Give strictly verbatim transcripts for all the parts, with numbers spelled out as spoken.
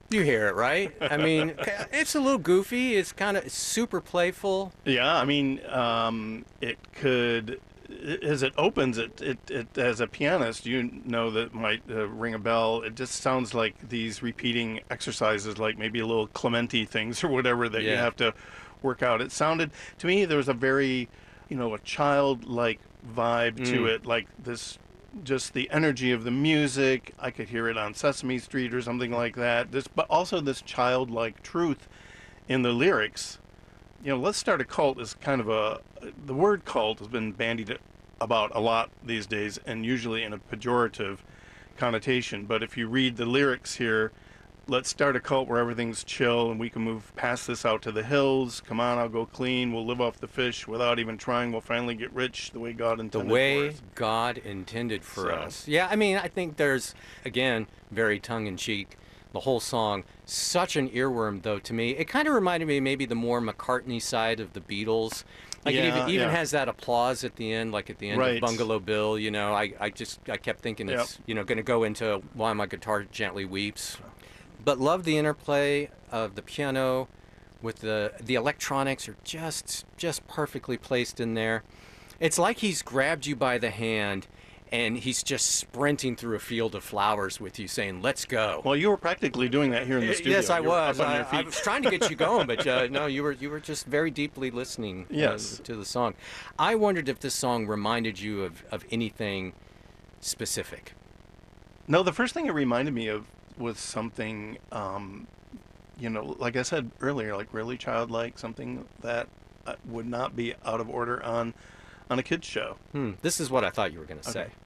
You hear it, right? I mean, it's a little goofy. It's kind of super playful. Yeah, I mean, um, it could, as it opens, it, it, it as a pianist, you know that might uh, ring a bell. It just sounds like these repeating exercises, like maybe a little Clementi things or whatever that you Yeah. have to work out. It sounded, to me, there was a very, you know, a childlike vibe to Mm. it, like this, just the energy of the music. I could hear it on Sesame Street or something like that. This, but also this childlike truth in the lyrics. You know, Let's Start a Cult is kind of a, the word cult has been bandied about a lot these days, and usually in a pejorative connotation. But if you read the lyrics here, let's start a cult where everything's chill and we can move past this out to the hills. Come on, I'll go clean. We'll live off the fish without even trying. We'll finally get rich the way God The intended for way us. God intended for So- us. Yeah, I mean, I think there's, again, very tongue-in-cheek, the whole song. Such an earworm, though, to me. It kind of reminded me maybe the more McCartney side of the Beatles. Like it Yeah, even, even yeah. has that applause at the end, like at the end Right. of Bungalow Bill. You know, I, I just I kept thinking it's you know going to go into Why My Guitar Gently Weeps. But love the interplay of the piano with the the electronics are just just perfectly placed in there. It's like he's grabbed you by the hand and he's just sprinting through a field of flowers with you, saying, "Let's go." Well, you were practically doing that here in the studio. Yes, I You were was. up on I, your I feet. was trying to get you going, but uh, no, you were you were just very deeply listening uh, Yes. to the song. I wondered if this song reminded you of, of anything specific. No, the first thing it reminded me of was something, um, you know, like I said earlier, like really childlike, something that uh, would not be out of order on on a kids show. Hmm. This is what I thought you were going to say.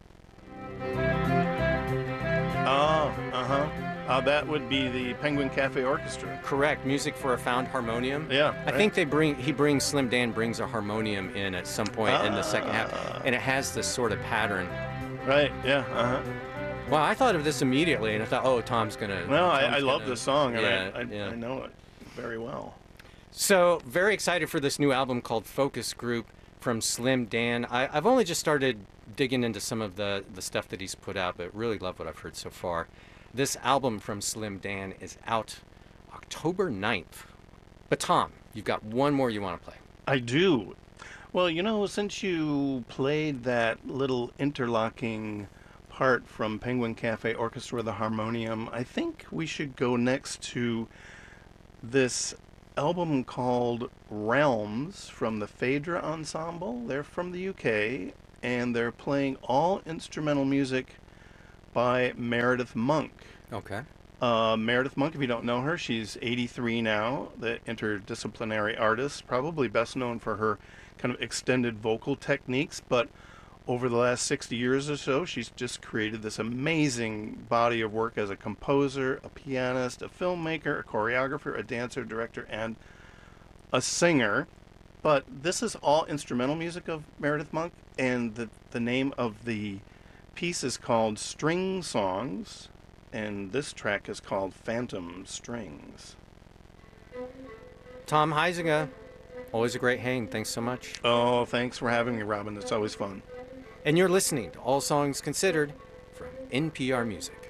Oh, uh-huh. Uh, that would be the Penguin Cafe Orchestra. Correct. Music for a Found Harmonium. Yeah, I right. think they bring he brings Slim Dan brings a harmonium in at some point in the second half, Ah. and it has this sort of pattern. Right, yeah, uh-huh. Well, I thought of this immediately, and I thought, oh, Tom's gonna. Well, I, Tom's I love gonna- this song, and Yeah, I, I, yeah. I know it very well. So, very excited for this new album called Focus Group from Slim Dan. I, I've only just started digging into some of the, the stuff that he's put out, but really love what I've heard so far. This album from Slim Dan is out October ninth. But, Tom, you've got one more you want to play. I do. Well, you know, since you played that little interlocking part from Penguin Cafe Orchestra, the harmonium, I think we should go next to this album called Realms from the Phaedra Ensemble. They're from the U K, and they're playing all instrumental music by Meredith Monk. Okay. Uh, Meredith Monk, if you don't know her, she's eighty-three now, the interdisciplinary artist, probably best known for her kind of extended vocal techniques, but over the last sixty years or so, she's just created this amazing body of work as a composer, a pianist, a filmmaker, a choreographer, a dancer, director, and a singer. But this is all instrumental music of Meredith Monk, and the, the name of the piece is called String Songs, and this track is called Phantom Strings. Tom Heisinger, always a great hang. Thanks so much. Oh, thanks for having me, Robin. It's always fun. And you're listening to All Songs Considered from N P R Music.